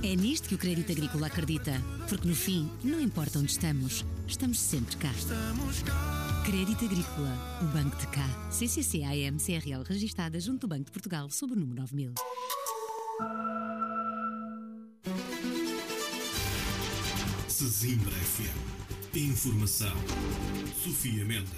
É nisto que o Crédito Agrícola acredita, porque no fim, não importa onde estamos, estamos sempre cá. Crédito Agrícola, o banco de cá. CCC-AM CRL registada junto do Banco de Portugal sob o número 9000. Sesimbra FM. Informação. Sofia Mendes.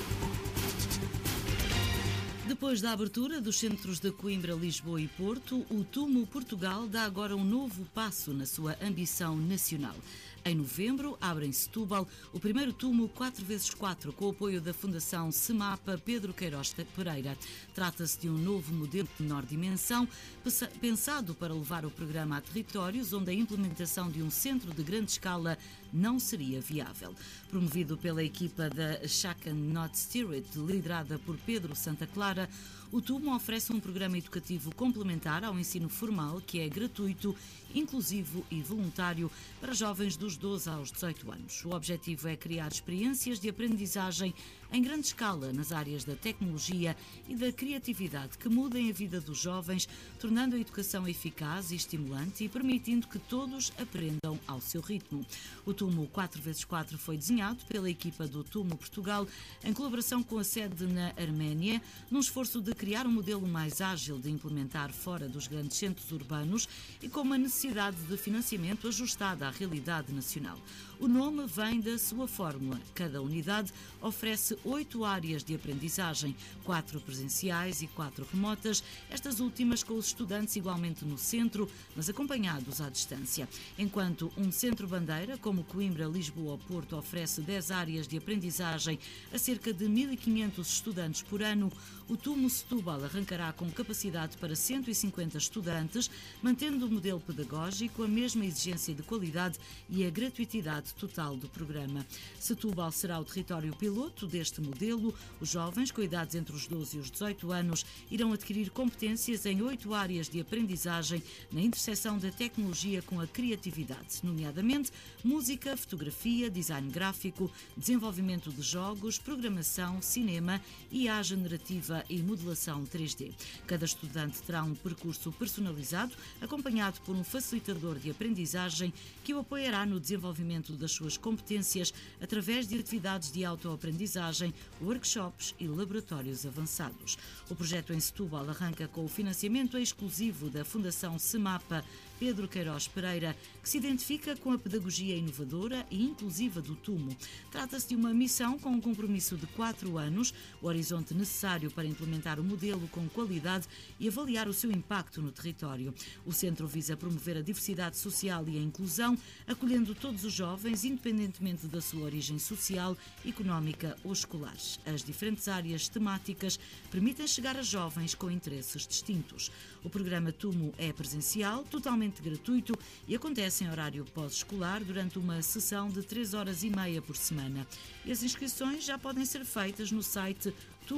Depois da abertura dos centros de Coimbra, Lisboa e Porto, o TUMO Portugal dá agora um novo passo na sua ambição nacional. Em novembro, abre em Setúbal o primeiro TUMO 4x4 com o apoio da Fundação SEMAPA Pedro Queiroz Pereira. Trata-se de um novo modelo de menor dimensão, pensado para levar o programa a territórios onde a implementação de um centro de grande escala não seria viável. Promovido pela equipa da Shaken Not Steered, liderada por Pedro Santa Clara, o TUMO oferece um programa educativo complementar ao ensino formal que é gratuito, inclusivo e voluntário para jovens dos 12 aos 18 anos. O objetivo é criar experiências de aprendizagem em grande escala nas áreas da tecnologia e da criatividade que mudem a vida dos jovens, tornando a educação eficaz e estimulante e permitindo que todos aprendam ao seu ritmo. O TUMO 4x4 foi desenhado pela equipa do TUMO Portugal em colaboração com a sede na Arménia, num esforço de criar um modelo mais ágil de implementar fora dos grandes centros urbanos e com uma necessidade de financiamento ajustada à realidade nacional. O nome vem da sua fórmula. Cada unidade oferece 8 áreas de aprendizagem, 4 presenciais e 4 remotas, estas últimas com os estudantes igualmente no centro, mas acompanhados à distância. Enquanto um centro-bandeira, como Coimbra, Lisboa ou Porto, oferece 10 áreas de aprendizagem a cerca de 1.500 estudantes por ano, o TUMO Setúbal arrancará com capacidade para 150 estudantes, mantendo o modelo pedagógico, a mesma exigência de qualidade e a gratuitidade total do programa. Setúbal será o território piloto deste modelo. Os jovens, com idades entre os 12 e os 18 anos, irão adquirir competências em 8 áreas de aprendizagem na interseção da tecnologia com a criatividade, nomeadamente música, fotografia, design gráfico, desenvolvimento de jogos, programação, cinema, IA generativa e modelação 3D. Cada estudante terá um percurso personalizado, acompanhado por um facilitador de aprendizagem que o apoiará no desenvolvimento das suas competências através de atividades de autoaprendizagem, workshops e laboratórios avançados. O projeto em Setúbal arranca com o financiamento exclusivo da Fundação SEMAPA Pedro Queiroz Pereira, que se identifica com a pedagogia inovadora e inclusiva do TUMO. Trata-se de uma missão com um compromisso de 4 anos, o horizonte necessário para implementar o modelo com qualidade e avaliar o seu impacto no território. O centro visa promover a diversidade social e a inclusão, acolhendo todos os jovens, independentemente da sua origem social, económica ou escolar. As diferentes áreas temáticas permitem chegar a jovens com interesses distintos. O programa TUMO é presencial, totalmente gratuito e acontece em horário pós-escolar durante uma sessão de 3 horas e meia por semana. E as inscrições já podem ser feitas no site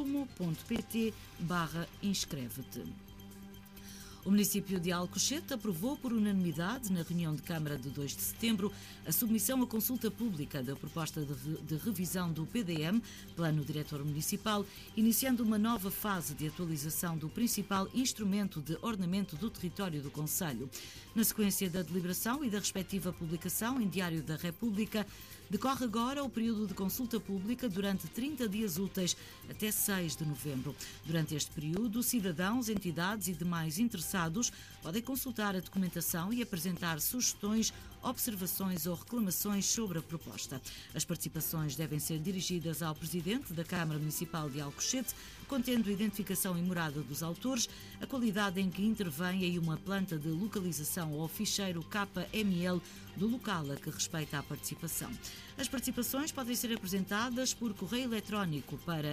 tumo.pt/inscreve-te. O município de Alcochete aprovou por unanimidade, na reunião de Câmara de 2 de setembro, a submissão à consulta pública da proposta de revisão do PDM, Plano Diretor Municipal, iniciando uma nova fase de atualização do principal instrumento de ordenamento do território do concelho. Na sequência da deliberação e da respectiva publicação em Diário da República, decorre agora o período de consulta pública durante 30 dias úteis, até 6 de novembro. Durante este período, cidadãos, entidades e demais interessados podem consultar a documentação e apresentar sugestões, observações ou reclamações sobre a proposta. As participações devem ser dirigidas ao Presidente da Câmara Municipal de Alcochete, contendo identificação e morada dos autores, a qualidade em que intervém e uma planta de localização ou ficheiro KML do local a que respeita a participação. As participações podem ser apresentadas por correio eletrónico para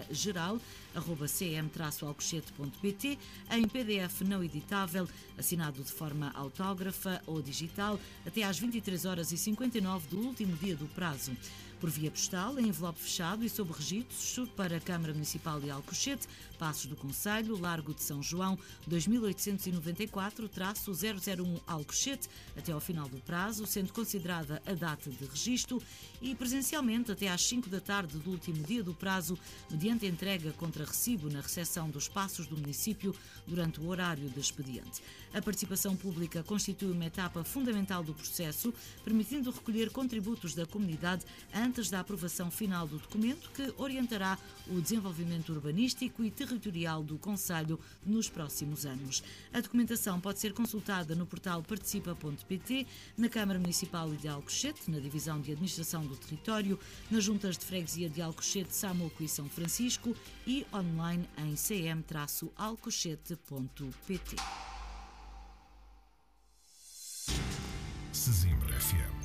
geral@cm-alcochete.pt, em PDF não editável, assinado de forma autógrafa ou digital, até às 23h59 do último dia do prazo. por via postal, em envelope fechado e sob registro para a Câmara Municipal de Alcochete, Passos do Concelho, Largo de São João, 2894-001 Alcochete, até ao final do prazo, sendo considerada a data de registro, e presencialmente até às 5 da tarde do último dia do prazo, mediante entrega contra recibo na recepção dos Passos do município durante o horário de expediente. A participação pública constitui uma etapa fundamental do processo, permitindo recolher contributos da comunidade antes da aprovação final do documento, que orientará o desenvolvimento urbanístico e territorial do concelho nos próximos anos. A documentação pode ser consultada no portal participa.pt, na Câmara Municipal de Alcochete, na Divisão de Administração do Território, nas Juntas de Freguesia de Alcochete, Samoco e São Francisco e online em cm-alcochete.pt. Sesimbra FM.